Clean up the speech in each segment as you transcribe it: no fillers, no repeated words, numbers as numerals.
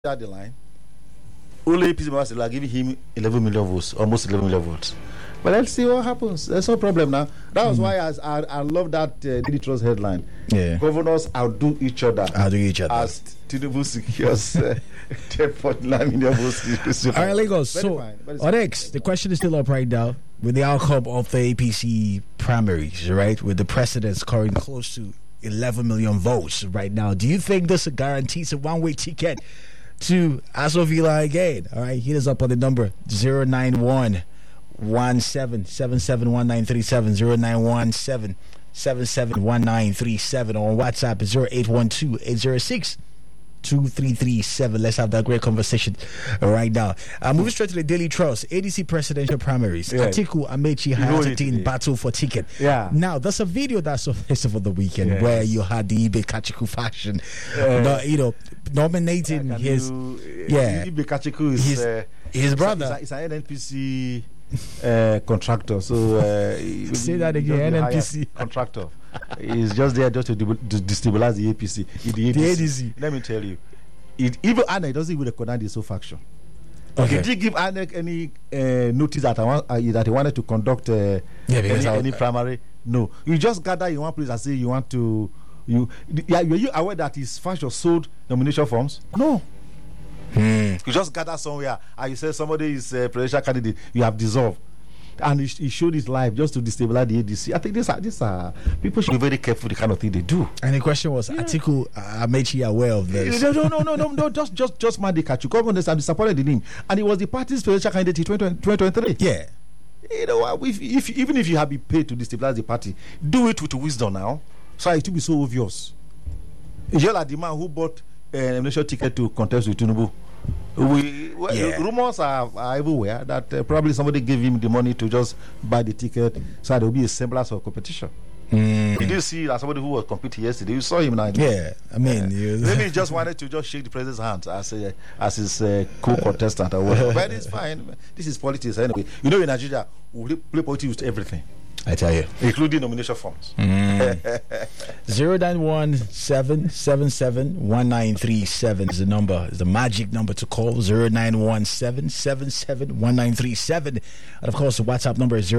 down the line, only APC members are giving him 11 million votes, almost 11 million votes. But let's see what happens. There's no problem now. That was why I love that Daily Trust headline. Yeah. Governors outdo each other. As Tinubu secures 10.9 million votes. All right, Lagos. So, on X, the question is still up right now with the outcome of the APC primaries, right? With the president scoring close to 11 million votes right now. Do you think this guarantees a one-way ticket to Aso Villa again? All right, hit us up on the number 091 17771937 0917771937 on WhatsApp is 0812-806-2337. Let's have that great conversation right now. Moving straight to the Daily Trust. ADC presidential primaries. Yeah. Atiku Amechi Hayatidin battle for ticket. Yeah. Now there's a video that surfaced over the weekend where you had the Ibe Kachiku faction, nominating his Ibe Kachiku is his brother. It's an NNPC contractor. So say that again. NNPC contractor. He's just there just to destabilize the APC. The ADC. Let me tell you, even ANEC doesn't even recognize the sole faction. Okay. Did you give ANEC any notice that he wanted to conduct any primary? No. You just gather in one place and say you want to. Were you aware that his faction sold nomination forms? No. You just gather somewhere and you say somebody is a presidential candidate, you have dissolved. And he showed his life just to destabilize the ADC. I think these are people should be very careful the kind of thing they do. And the question was, Atiku Amechi aware of this? No, just man the catch you. Come on, I'm disappointed in him. And he was the party's presidential candidate in 2023. Yeah. You know, even if you have been paid to destabilize the party, do it with wisdom now. So it will be so obvious. You're like the man who bought an nomination ticket to contest with Tinubu. Rumors are everywhere that probably somebody gave him the money to just buy the ticket, so there will be a semblance of competition. Did you see somebody who was competing yesterday? You saw him now. Yeah, I mean, maybe he just wanted to just shake the president's hand as his co-contestant or whatever. But it's fine. This is politics anyway. You know, in Nigeria, we play politics with everything. I tell you, including nomination forms. 091-777-1937 is the number. Is the magic number to call. 091-777-1937, and of course the WhatsApp number is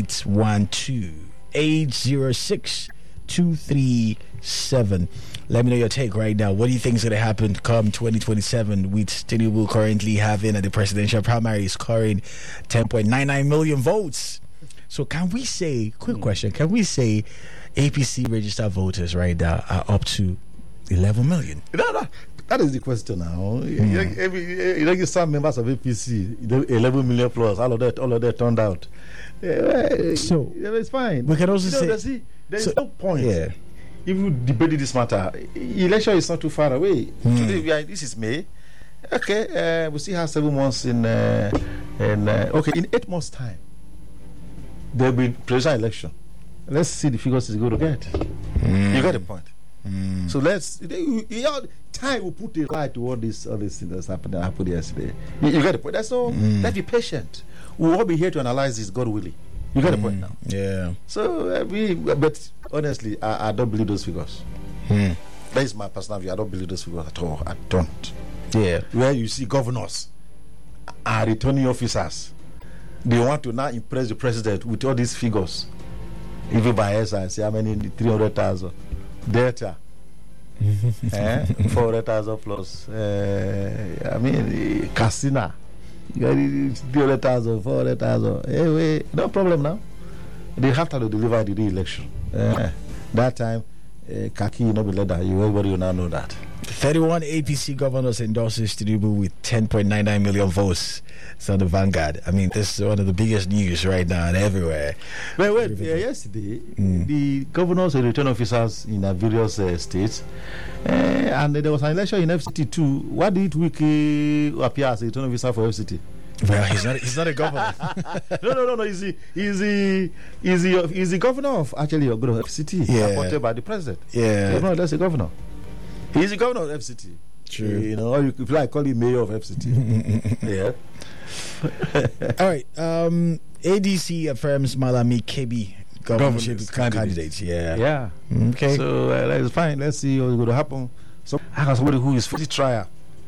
0812-806-237. Let me know your take right now. What do you think is going to happen come 2027 with Tinubu currently having at the presidential primary scoring 10.99 million votes? So can we say, quick question, can we say APC registered voters right now are up to 11 million? No, that is the question now. You some members of APC, 11 million plus, all of that turned out. So it's fine. We can also say there's no point. Yeah. If you debate this matter, election is not too far away. Today, this is May. Okay, we still have 7 months in 8 months' time. There will be presidential election. Let's see the figures is going to get. You got the point. So time will put a light to all these things that's happened yesterday. You got the point. That's all. Let's be patient. We'll all be here to analyze this, God willing. You got the point now. Yeah. So but honestly, I don't believe those figures. That is my personal view. I don't believe those figures at all. I don't. Yeah. Where you see governors are returning officers. They want to now impress the president with all these figures. Even by SI, say how many 300,000 data, 400,000 plus. I mean, Casina, you got 300,000, 400,000. Anyway, no problem now. They have to deliver the election. That time, Kaki not be leader. Everybody will now know that. 31 APC governors endorses Tinubu with 10.99 million votes. It's on the Vanguard. I mean, this is one of the biggest news right now and everywhere. Well, yesterday, the governors and return officers in various states, and there was an election in FCT too. Why did Wiki appear as a return officer for FCT? Well, he's not a governor. No. He's the governor of FCT, appointed by the president. Yeah. No, that's the governor. He's the governor of FCT. True. You know, you could call him mayor of FCT. Yeah. All right. ADC affirms Malami Kebi governorship candidates. Yeah. Okay. So that's fine. Let's see what's going to happen. So I have somebody who is 50 trial